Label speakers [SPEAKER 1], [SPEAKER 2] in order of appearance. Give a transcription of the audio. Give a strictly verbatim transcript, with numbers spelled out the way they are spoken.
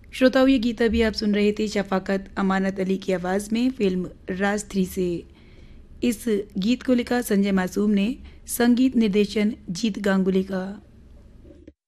[SPEAKER 1] श्रोताओं, ये गीत अभी आप सुन रहे थे शफाकत अमानत अली की आवाज़ में फिल्म राज थ्री से। इस गीत को लिखा संजय मासूम ने, संगीत निर्देशन जीत गांगुली का।